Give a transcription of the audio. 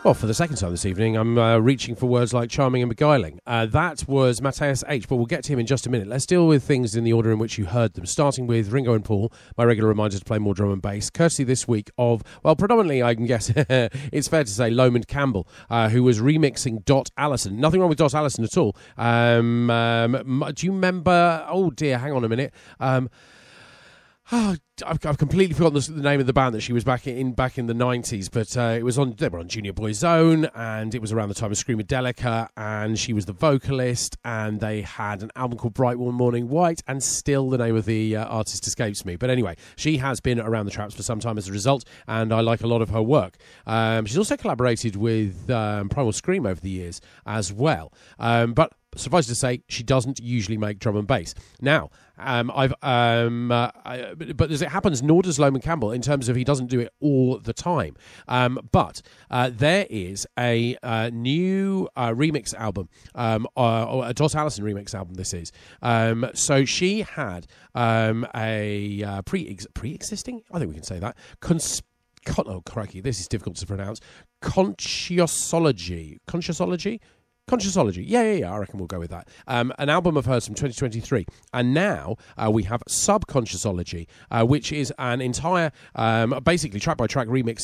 Well, for the second time this evening, I'm reaching for words like charming and beguiling. That was Matthias H., but we'll get to him in just a minute. Let's deal with things in the order in which you heard them, starting with Ringo and Paul, my regular reminder to play more drum and bass, courtesy this week of, well, predominantly, I can guess, it's fair to say, Lomond Campbell, who was remixing Dot Allison. Nothing wrong with Dot Allison at all. Do you remember... Oh, dear, hang on a minute. I've completely forgotten the name of the band that she was back in the 90s, but they were on Junior Boyzone, and it was around the time of Screamadelica, and she was the vocalist, and they had an album called Bright One Morning White, and still the name of the artist escapes me. But anyway, she has been around the traps for some time as a result, and I like a lot of her work. She's also collaborated with Primal Scream over the years as well, but suffice to say, she doesn't usually make drum and bass. Now, but as it happens, nor does Lomond Campbell, in terms of he doesn't do it all the time. But there is a new remix album, or a Dot Allison remix album, this is. So she had a pre-existing, I think we can say that, oh, crikey, this is difficult to pronounce, Consciousology. Yeah, I reckon we'll go with that. An album of hers from 2023. And now we have Subconsciousology, which is an entire, basically track-by-track remix